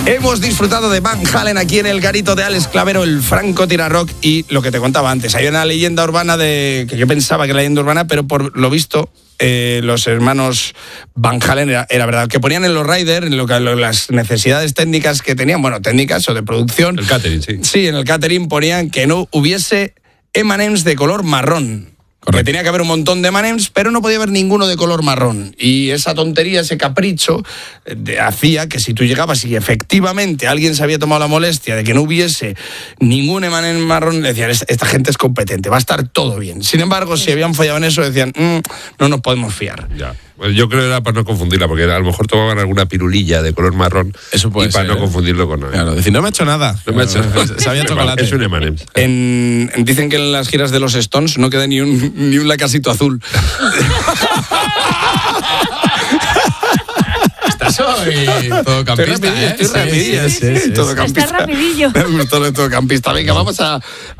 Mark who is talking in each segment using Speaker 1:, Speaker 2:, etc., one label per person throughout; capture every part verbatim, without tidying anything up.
Speaker 1: Hemos disfrutado de Van Halen aquí en el garito de Alex Clavero, el Franco Tira-Rock, y lo que te contaba antes, hay una leyenda urbana de que yo pensaba que era leyenda urbana, pero por lo visto eh, los hermanos Van Halen era, era verdad, que ponían en los riders, en lo que, lo, las necesidades técnicas que tenían, bueno, técnicas o de producción.
Speaker 2: El catering, sí.
Speaker 1: Sí, en el catering ponían que no hubiese eme and eme's de color marrón. Correcto. Que tenía que haber un montón de eme and eme's, pero no podía haber ninguno de color marrón. Y esa tontería, ese capricho, de, hacía que si tú llegabas y efectivamente alguien se había tomado la molestia de que no hubiese ningún eme and eme's marrón, decían, esta gente es competente, va a estar todo bien. Sin embargo, si habían fallado en eso, decían, mmm, no nos podemos fiar.
Speaker 2: Ya. Pues yo creo que era para no confundirla, porque a lo mejor tomaban alguna pirulilla de color marrón.
Speaker 3: Eso puede
Speaker 2: y para
Speaker 3: ser,
Speaker 2: no
Speaker 3: ¿eh?
Speaker 2: confundirlo con nada.
Speaker 3: Claro, decir, no me ha hecho nada.
Speaker 2: No me ha hecho nada.
Speaker 3: Sabía chocolate.
Speaker 2: Es un eme and eme's.
Speaker 1: En, dicen que en las giras de los Stones no queda ni un, ni un lacasito azul.
Speaker 3: Estás hoy todo campista,
Speaker 1: Estoy
Speaker 3: ¿eh?
Speaker 1: rapidillo, estoy rapidillo,
Speaker 3: Sí, sí, sí, sí.
Speaker 1: todo campista.
Speaker 4: Está rapidillo.
Speaker 1: Me gustó lo de todo campista. Venga, vamos a, a,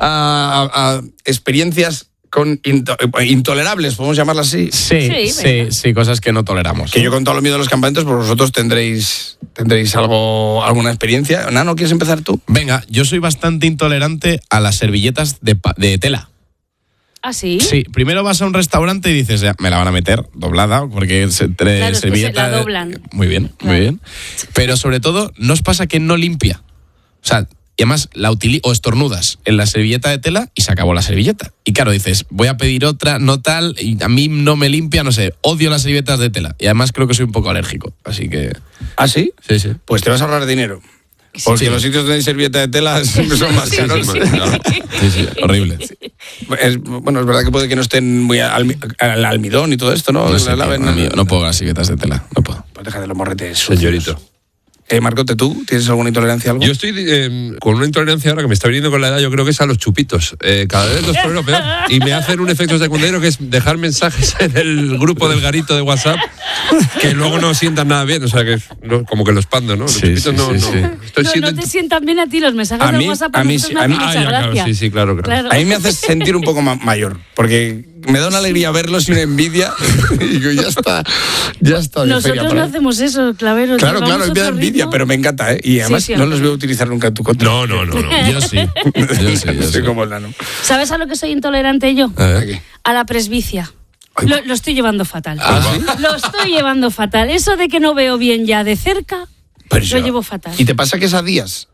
Speaker 1: a experiencias con into, intolerables, podemos llamarlas así.
Speaker 3: Sí,
Speaker 4: Sí,
Speaker 3: sí,
Speaker 4: venga.
Speaker 3: sí, cosas que no toleramos.
Speaker 1: Que yo con todo lo miedo de los campamentos, pues vosotros tendréis tendréis algo alguna experiencia. Nano, ¿quieres empezar tú?
Speaker 3: Venga, yo soy bastante intolerante a las servilletas de, pa- de tela.
Speaker 4: ¿Ah, sí?
Speaker 3: Sí, primero vas a un restaurante y dices, ya, me la van a meter doblada, porque se, tre-
Speaker 4: Claro, es que
Speaker 3: servilleta...
Speaker 4: se la doblan.
Speaker 3: Muy bien,
Speaker 4: Claro.
Speaker 3: muy bien. Pero sobre todo, ¿no os pasa que no limpia? O sea, y además la utili- o estornudas en la servilleta de tela y se acabó la servilleta. Y claro, dices, voy a pedir otra, no tal, y a mí no me limpia, no sé, odio las servilletas de tela. Y además creo que soy un poco alérgico, así que...
Speaker 1: ¿Ah, sí?
Speaker 3: Sí, sí.
Speaker 1: Pues te vas a ahorrar dinero. Porque
Speaker 3: Sí.
Speaker 1: los sitios donde hay servilleta de tela siempre son más
Speaker 4: Sí,
Speaker 1: caros.
Speaker 4: sí,
Speaker 3: Claro. Sí, sí, horrible.
Speaker 1: Es, bueno, es verdad que puede que no estén muy almi- al almidón y todo esto, ¿no?
Speaker 3: No,
Speaker 1: La
Speaker 3: sé, tío,
Speaker 1: laven,
Speaker 3: a mí no puedo las servilletas de tela, no puedo.
Speaker 1: Pues deja de los morretes sucios.
Speaker 2: Señorito.
Speaker 1: Eh, Marcote, ¿tú tienes alguna intolerancia a algo?
Speaker 2: Yo estoy eh, con una intolerancia ahora que me está viniendo con la edad, yo creo que es a los chupitos. Eh, cada vez los tolero peor. Y me hacen un efecto secundario que es dejar mensajes en el grupo del garito de WhatsApp que luego no sientan nada bien. O sea, que no, como que los pando, ¿no? Los
Speaker 3: Sí,
Speaker 2: chupitos
Speaker 3: sí,
Speaker 2: no,
Speaker 3: sí,
Speaker 2: no.
Speaker 3: sí.
Speaker 2: Estoy
Speaker 4: No,
Speaker 2: siendo...
Speaker 4: no te sientan bien a ti los mensajes
Speaker 1: A
Speaker 4: de
Speaker 1: mí-
Speaker 4: WhatsApp.
Speaker 1: a mí
Speaker 4: nosotros
Speaker 1: sí,
Speaker 4: me
Speaker 1: a mí-
Speaker 4: hacen
Speaker 2: Ah,
Speaker 4: mucha
Speaker 2: ya, claro,
Speaker 4: gracia.
Speaker 2: sí, sí, claro, claro.
Speaker 1: A mí me hace sentir un poco ma- mayor, porque me da una alegría verlos y una envidia. Y digo, ya está, ya está. de feria
Speaker 4: Nosotros
Speaker 1: por
Speaker 4: no
Speaker 1: ahí.
Speaker 4: hacemos eso, Clavero.
Speaker 1: Claro,
Speaker 4: llevamos
Speaker 1: claro, me da
Speaker 4: otro
Speaker 1: envidia,
Speaker 4: ritmo.
Speaker 1: pero me encanta, ¿eh? Y además
Speaker 4: sí,
Speaker 1: no
Speaker 4: hombre.
Speaker 1: los voy a utilizar nunca en tu contra.
Speaker 2: No, no, no, no.
Speaker 3: Yo sí, yo sí, yo
Speaker 1: Soy
Speaker 3: sí.
Speaker 1: como el nano.
Speaker 4: ¿Sabes a lo que soy intolerante yo?
Speaker 3: A ver.
Speaker 1: Aquí.
Speaker 4: A la presbicia.
Speaker 1: Ay,
Speaker 4: Lo, lo estoy llevando fatal.
Speaker 1: ¿Ah, sí?
Speaker 4: Lo estoy llevando fatal. Eso de que no veo bien ya de cerca,
Speaker 1: Pero
Speaker 4: lo
Speaker 1: yo-
Speaker 4: llevo fatal.
Speaker 1: ¿Y te pasa que es a días?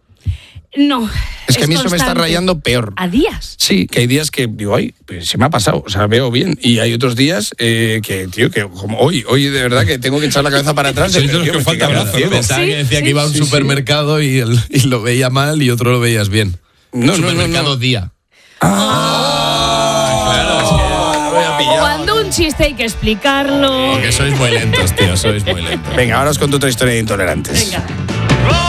Speaker 4: No.
Speaker 1: Es que a mí eso me está
Speaker 4: constante.
Speaker 1: rayando peor.
Speaker 4: ¿A días?
Speaker 1: Sí, que hay días que digo, ay, pues se me ha pasado, o sea, veo bien. Y hay otros días eh, que, tío, que como hoy, hoy de verdad que tengo que echar la cabeza para atrás.
Speaker 2: Sois de
Speaker 1: Tío,
Speaker 2: los que
Speaker 1: me
Speaker 2: falta
Speaker 1: estoy
Speaker 2: brazo,
Speaker 1: quedando
Speaker 2: ¿no?
Speaker 1: ciego.
Speaker 3: Pensaba
Speaker 4: Sí,
Speaker 3: que decía
Speaker 4: sí.
Speaker 3: que iba a un
Speaker 1: Sí, sí.
Speaker 3: supermercado y, el- y lo veía mal y otro lo veías bien.
Speaker 1: No, no, no,
Speaker 3: Supermercado
Speaker 1: no.
Speaker 3: día.
Speaker 1: Claro, es que no voy a pillar.
Speaker 4: Cuando un chiste hay que explicarlo.
Speaker 3: Porque sois muy lentos, tío, sois muy lentos.
Speaker 1: Venga, ahora os cuento otra historia de intolerantes.
Speaker 4: Venga.